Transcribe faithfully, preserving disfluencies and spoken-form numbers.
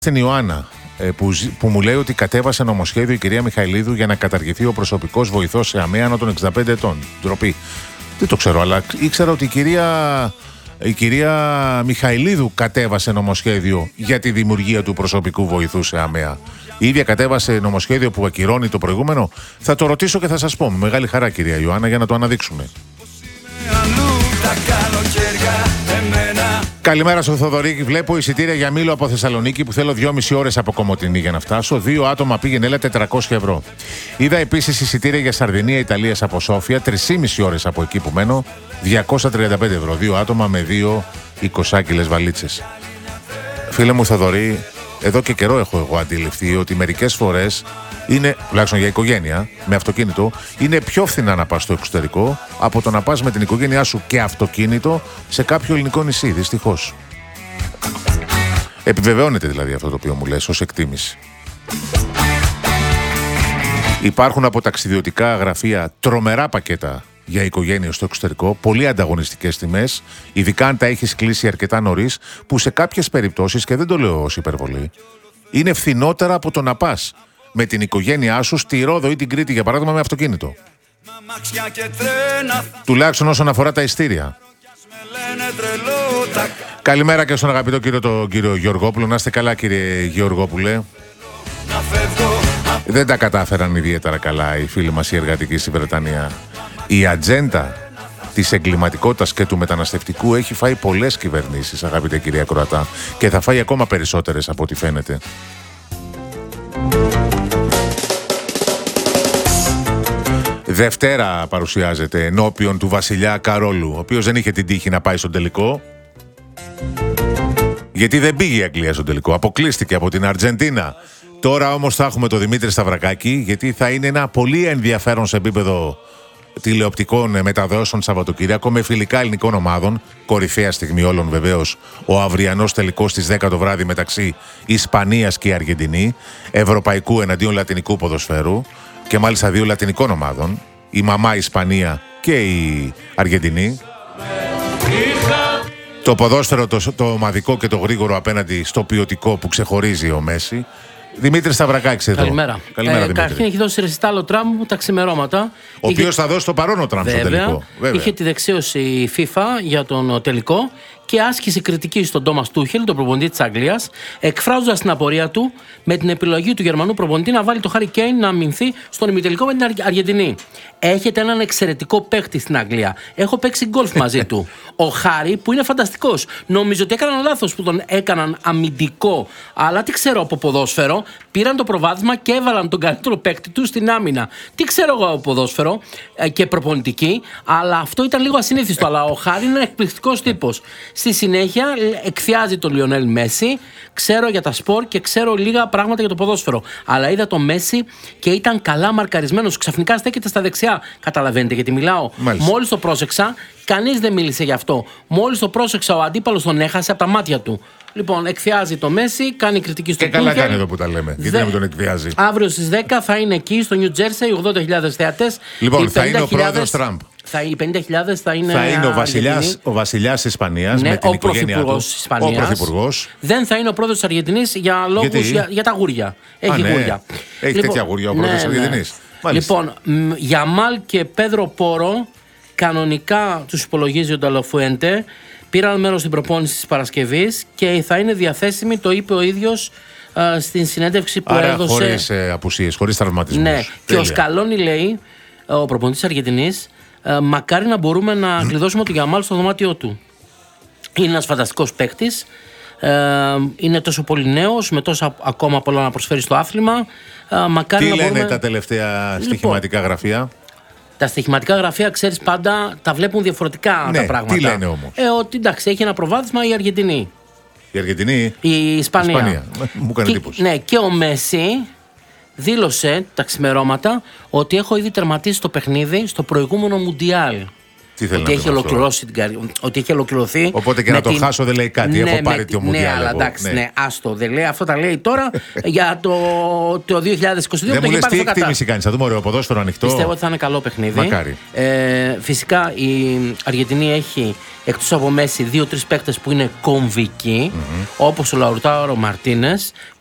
Στην Ιωάννα, που, που μου λέει ότι κατέβασε νομοσχέδιο η κυρία Μιχαηλίδου για να καταργηθεί ο προσωπικός βοηθός σε ΑΜΕΑ άνω των εξήντα πέντε ετών. Ντροπή. Δεν το ξέρω, αλλά ήξερα ότι η κυρία, η κυρία Μιχαηλίδου κατέβασε νομοσχέδιο για τη δημιουργία του προσωπικού βοηθού σε ΑΜΕΑ. Η ίδια κατέβασε νομοσχέδιο που ακυρώνει το προηγούμενο. Θα το ρωτήσω και θα σας πω. Με μεγάλη χαρά, κυρία Ιωάννα, για να το αναδείξουμε. Καλημέρα στο Θοδωρή. Βλέπω εισιτήρια για Μήλο από Θεσσαλονίκη που θέλω δυόμιση ώρες από Κομοτηνή για να φτάσω. Δύο άτομα πήγαινε, έλα τετρακόσια ευρώ. Είδα επίσης εισιτήρια για Σαρδινία Ιταλίας από Σόφια, τρεις και μισή ώρες από εκεί που μένω, διακόσια τριάντα πέντε ευρώ. Δύο άτομα με δύο εικοσάκιλες βαλίτσες. Φίλε μου Θοδωρή, εδώ και καιρό έχω εγώ αντιληφθεί ότι μερικές φορές είναι, τουλάχιστον για οικογένεια, με αυτοκίνητο, είναι πιο φθηνά να πας στο εξωτερικό από το να πας με την οικογένειά σου και αυτοκίνητο σε κάποιο ελληνικό νησί, δυστυχώς. Επιβεβαιώνεται δηλαδή αυτό το οποίο μου λες ως εκτίμηση. Υπάρχουν από ταξιδιωτικά γραφεία τρομερά πακέτα για οικογένειες στο εξωτερικό, πολύ ανταγωνιστικές τιμές, ειδικά αν τα έχεις κλείσει αρκετά νωρίς, που σε κάποιες περιπτώσεις, και δεν το λέω ως υπερβολή, είναι φθηνότερα από το να πας με την οικογένειά σου στη Ρόδο ή την Κρήτη, για παράδειγμα, με αυτοκίνητο. Τουλάχιστον όσον αφορά τα ειστήρια. Καλημέρα και στον αγαπητό κύριο, τον κύριο Γεωργόπουλο. Να είστε καλά, κύριε Γεωργόπουλε. Δεν τα κατάφεραν ιδιαίτερα καλά οι φίλοι μας οι εργατικοί στη Βρετανία. Η ατζέντα της εγκληματικότητας και του μεταναστευτικού έχει φάει πολλές κυβερνήσεις, αγαπητέ κυρία Κροατά, και θα φάει ακόμα περισσότερες από ό,τι φαίνεται. Δευτέρα παρουσιάζεται ενώπιον του βασιλιά Καρόλου, ο οποίος δεν είχε την τύχη να πάει στον τελικό. Γιατί δεν πήγε η Αγγλία στον τελικό, αποκλείστηκε από την Αργεντίνα. Τώρα όμως θα έχουμε τον Δημήτρη Σταυρακάκη, γιατί θα είναι ένα πολύ ενδιαφέρον σε επίπεδο τηλεοπτικών μεταδόσεων Σαββατοκύριακο με φιλικά ελληνικών ομάδων. Κορυφαία στιγμή όλων βεβαίως ο αυριανός τελικός στις δέκα το βράδυ μεταξύ Ισπανίας και Αργεντινή, ευρωπαϊκού εναντίον λατινικού ποδοσφαίρου και μάλιστα δύο λατινικών ομάδων, η μαμά Ισπανία και η Αργεντινή. Το ποδόσφαιρο το, το ομαδικό και το γρήγορο απέναντι στο ποιοτικό που ξεχωρίζει ο Μέση. Δημήτρη Σταυρακάκης εδώ. Καλημέρα. Καλημέρα, ε, Καταρχήν έχει δώσει ρεσιτάλ ο Τραμπ τα ξημερώματα. Ο είχε... οποίος θα δώσει το παρόν ο Τραμπ στο τελικό. Βέβαια. Είχε τη δεξίωση η FIFA για τον τελικό και άσκησε κριτική στον Τόμας Τούχελ, τον προπονητή της Αγγλίας, εκφράζοντας την απορία του με την επιλογή του Γερμανού προπονητή να βάλει το Χάρι Κέιν να αμυνθεί στον ημιτελικό με την Αργεντινή. Έχετε έναν εξαιρετικό παίκτη στην Αγγλία. Έχω παίξει γκολφ μαζί του. Ο Χάρι, που είναι φανταστικός. Νομίζω ότι έκαναν λάθος που τον έκαναν αμυντικό. Αλλά τι ξέρω από ποδόσφαιρο, πήραν το προβάδισμα και έβαλαν τον καλύτερο παίκτη του στην άμυνα. Τι ξέρω εγώ από ποδόσφαιρο και προπονητική, αλλά αυτό ήταν λίγο ασυνήθιστο. Αλλά ο Χάρι είναι εκπληκτικός τύπος. Στη συνέχεια εκθιάζει τον Λιονέλ Μέση. Ξέρω για τα σπορ και ξέρω λίγα πράγματα για το ποδόσφαιρο. Αλλά είδα τον Μέση και ήταν καλά μαρκαρισμένος. Ξαφνικά στέκεται στα δεξιά. Καταλαβαίνετε γιατί μιλάω. Μόλις το πρόσεξα, κανείς δεν μίλησε γι' αυτό. Μόλις το πρόσεξα, ο αντίπαλος τον έχασε από τα μάτια του. Λοιπόν, εκθιάζει το Μέση, κάνει κριτική στο Τούχελ. Και καλά κάνει εδώ που τα λέμε. Γιατί να μην τον εκθιάζει. Αύριο στις δέκα θα είναι εκεί στο Νιου Τζέρσει, ογδόντα χιλιάδες θεατές. Λοιπόν, θα είναι ο πρόεδρος Τραμπ. Θα, οι πενήντα χιλιάδες θα είναι. Θα είναι ο βασιλιάς, ο βασιλιάς της Ισπανίας, ναι, με την ο οικογένειά του. Ο πρωθυπουργός. Δεν θα είναι ο πρόεδρος της Αργεντινής για λόγους για, για τα γούρια. Έχει Α, ναι. γούρια. Έχει λοιπόν, τέτοια γούρια ο πρόεδρος της ναι, Αργεντινής. Ναι. Λοιπόν, Γιαμάλ και Πέδρο Πόρο κανονικά τους υπολογίζει ο Νταλοφουέντε. Πήραν μέρος στην προπόνηση της Παρασκευής και θα είναι διαθέσιμοι, το είπε ο ίδιος α, στην συνέντευξη που Άρα, έδωσε. Χωρίς ε, απουσίες, χωρίς τραυματισμούς. Ναι, και ο Σκαλόνι λέει, ο προπονητής της Αργεντινής, α, μακάρι να μπορούμε να κλειδώσουμε τον Γιαμάλ στο δωμάτιό του. Είναι ένας φανταστικός παίκτης. Ε, είναι τόσο πολύ νέος, με τόσα ακόμα πολλά να προσφέρει στο άθλημα. Ε, μακάρι Τι να λένε μπορούμε... τα τελευταία στοιχηματικά λοιπόν, γραφεία? Τα στοιχηματικά γραφεία, ξέρεις, πάντα τα βλέπουν διαφορετικά ναι, τα πράγματα. Τι λένε όμως? Ε, ότι εντάξει, έχει ένα προβάδισμα η Αργεντινή. Η Αργεντινή. Η Ισπανία. Ισπανία. Μου έκανε εντύπωση. Ναι, και ο Μέση δήλωσε τα ξημερώματα ότι έχω ήδη τερματίσει το παιχνίδι στο προηγούμενο Μουντιάλ. Τι θέλει ότι, να έχει πει ολοκληρώσει την καρι... ότι έχει ολοκληρωθεί. Οπότε και να την... το χάσω δεν λέει κάτι. Ναι, έχω πάρει με... το Μουντιάλ. Ναι, αλλά εντάξει, ναι. ναι, άστο. Δεν λέει, αυτό τα λέει τώρα για το, το δύο χιλιάδες είκοσι δύο. Δεν μου λες τι εκτίμηση κάνεις, θα δούμε ωραίο ποδόσφαιρο ανοιχτό. Πιστεύω ότι θα είναι καλό παιχνίδι. Μακάρι. Ε, φυσικά η Αργεντινή έχει εκτός από Μέση δύο-τρεις παίκτες που είναι κομβικοί, mm-hmm. όπως ο Λαουρτάρο Μαρτίνες